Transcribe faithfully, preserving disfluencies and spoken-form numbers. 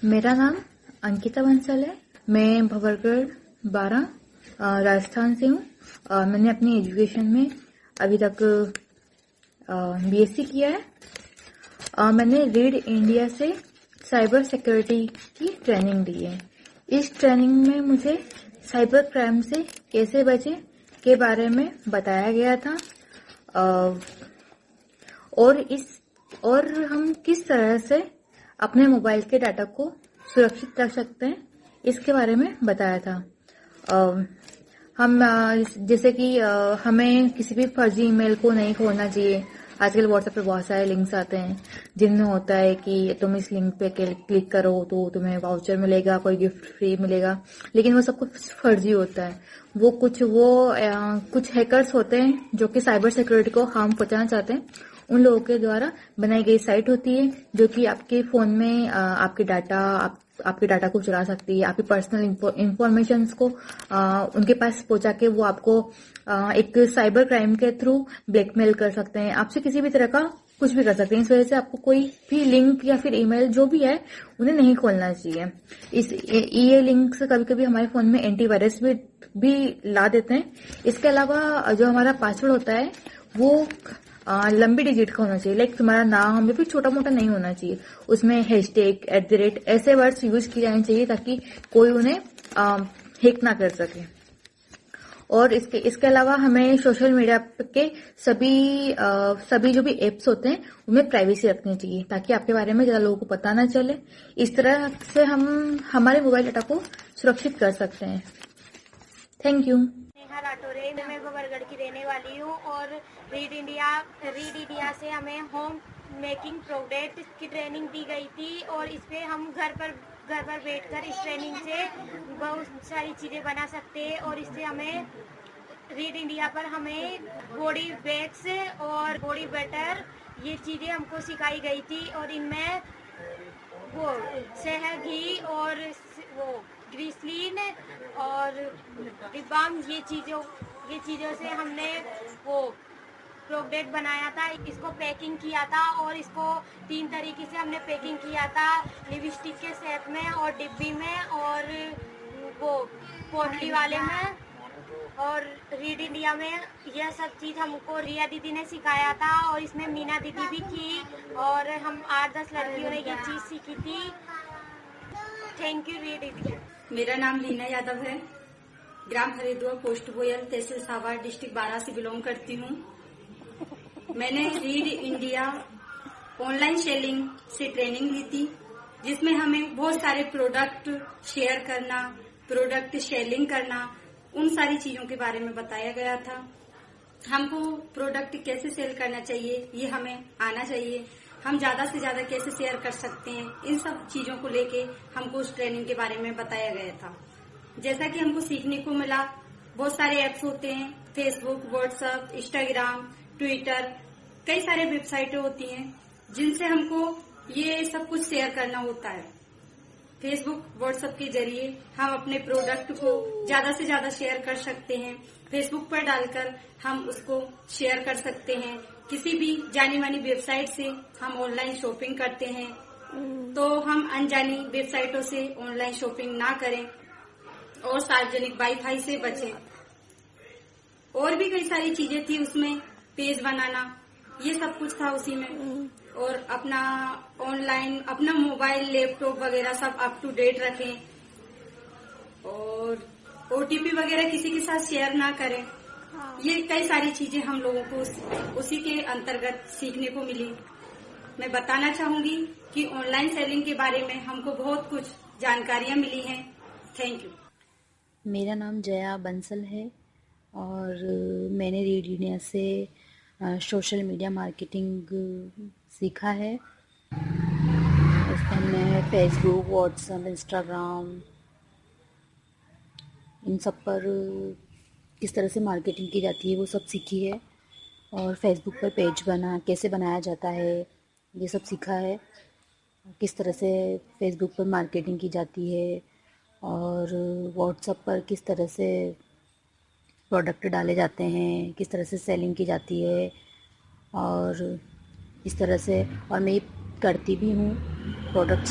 मेरा नाम अंकिता बंसल है। मैं भवरगढ़ बारह राजस्थान से हूँ। अ, मैंने अपनी एजुकेशन में अभी तक बीएससी किया है। अ, मैंने रीड इंडिया से साइबर सिक्योरिटी की ट्रेनिंग ली है। इस ट्रेनिंग में मुझे साइबर क्राइम से कैसे बचे के बारे में बताया गया था अ, और इस और हम किस तरह से अपने मोबाइल के डाटा को सुरक्षित रख सकते हैं, इसके बारे में बताया था। आ, हम आ, जैसे कि आ, हमें किसी भी फर्जी ईमेल को नहीं खोलना चाहिए। आजकल व्हाट्सएप पे बहुत सारे लिंक्स आते हैं जिनमें होता है कि तुम इस लिंक पे क्लिक करो तो तुम्हें वाउचर मिलेगा, कोई गिफ्ट फ्री मिलेगा, लेकिन वो सब कुछ फर्जी होता है। वो कुछ वो आ, कुछ हैकर्स होते हैं जो कि साइबर सिक्योरिटी को हार्म पहुंचाना चाहते हैं। उन लोगों के द्वारा बनाई गई साइट होती है जो कि आपके फोन में आ, आपके डाटा आप, आपके डाटा को चुरा सकती है। आपकी पर्सनल इंफॉर्मेशन को आ, उनके पास पहुंचा के वो आपको आ, एक साइबर क्राइम के थ्रू ब्लैकमेल कर सकते हैं। आपसे किसी भी तरह का कुछ भी कर सकते हैं। इस वजह से आपको कोई भी लिंक या फिर ईमेल जो भी है उन्हें नहीं खोलना चाहिए। इस ये लिंक्स कभी कभी हमारे फोन में एंटीवायरस भी भी ला देते हैं। इसके अलावा जो हमारा पासवर्ड होता है वो आ, लंबी डिजिट का होना चाहिए। लाइक तुम्हारा नाम या फिर छोटा मोटा नहीं होना चाहिए। उसमें हैशटैग, एट द रेट ऐसे वर्ड्स यूज किए जाने चाहिए ताकि कोई उन्हें हैक ना कर सके। और इसके इसके अलावा हमें सोशल मीडिया के सभी आ, सभी जो भी एप्स होते हैं उनमें प्राइवेसी रखनी चाहिए ताकि आपके बारे में ज्यादा लोगों को पता ना चले। इस तरह से हम हमारे मोबाइल डाटा को सुरक्षित कर सकते हैं। Thank you. नेहा राठौरे, मैं बरगढ़ की रहने वाली हूँ और रीड इंडिया रीड इंडिया से हमें होम मेकिंग प्रोडक्ट की ट्रेनिंग दी गई थी और इस पे हम घर पर घर पर बैठकर इस ट्रेनिंग से बहुत सारी चीज़ें बना सकते हैं। और इससे हमें रीड इंडिया पर हमें बॉडी बैग्स और बॉडी बटर ये चीज़ें हमको सिखाई गई थी और इनमें वो शहद, घी और वो ग्रीसलीन और रिबाम ये चीज़ों ये चीज़ों से हमने वो प्रोडक्ट बनाया था। इसको पैकिंग किया था और इसको तीन तरीके से हमने पैकिंग किया था, लिपस्टिक के शेप में और डिब्बी में और वो पोटली वाले में। और रीड इंडिया में यह सब चीज़ हमको रिया दीदी ने सिखाया था और इसमें मीना दीदी भी की और हम आठ दस लड़कियों ने ये चीज़ सीखी थी। Thank you read India. मेरा नाम लीना यादव है। ग्राम हरिद्वार, पोस्ट बोयल, तहसील सावर, डिस्ट्रिक्ट बारह से बिलोंग करती हूँ। मैंने रीड इंडिया ऑनलाइन सेलिंग से ट्रेनिंग ली थी जिसमें हमें बहुत सारे प्रोडक्ट शेयर करना, प्रोडक्ट सेलिंग करना, उन सारी चीजों के बारे में बताया गया था। हमको प्रोडक्ट कैसे सेल करना चाहिए ये हमें आना चाहिए। हम ज्यादा से ज्यादा कैसे शेयर कर सकते हैं, इन सब चीजों को लेके हमको उस ट्रेनिंग के बारे में बताया गया था। जैसा कि हमको सीखने को मिला, बहुत सारे एप्स होते हैं, फेसबुक, व्हाट्सएप, इंस्टाग्राम, ट्विटर, कई सारे वेबसाइटें होती हैं जिनसे हमको ये सब कुछ शेयर करना होता है। फेसबुक, व्हाट्सएप के जरिए हम अपने प्रोडक्ट को ज्यादा से ज्यादा शेयर कर सकते हैं। फेसबुक पर डालकर हम उसको शेयर कर सकते हैं। किसी भी जानी मानी वेबसाइट से हम ऑनलाइन शॉपिंग करते हैं तो हम अनजानी वेबसाइटों से ऑनलाइन शॉपिंग ना करें और सार्वजनिक वाईफाई से बचें। और भी कई सारी चीजें थी उसमें, पेज बनाना, ये सब कुछ था उसी में। और अपना ऑनलाइन अपना मोबाइल, लैपटॉप वगैरह सब अप टू डेट रखें और ओटीपी वगैरह किसी के साथ शेयर ना करें। ये कई सारी चीजें हम लोगों को उस, उसी के अंतर्गत सीखने को मिली। मैं बताना चाहूंगी कि ऑनलाइन सेलिंग के बारे में हमको बहुत कुछ जानकारियां मिली हैं। Thank you. मेरा नाम जया बंसल है और मैंने रीड इंडिया से सोशल मीडिया मार्केटिंग सीखा है। इसमें हमने फेसबुक, व्हाट्सएप, इंस्टाग्राम, इन सब पर किस तरह से मार्केटिंग की जाती है वो सब सीखी है। और फेसबुक पर पेज बना कैसे बनाया जाता है ये सब सीखा है। किस तरह से फेसबुक पर मार्केटिंग की जाती है और व्हाट्सएप पर किस तरह से प्रोडक्ट डाले जाते हैं, किस तरह से सेलिंग की जाती है और इस तरह से। और मैं करती भी हूँ प्रोडक्ट्स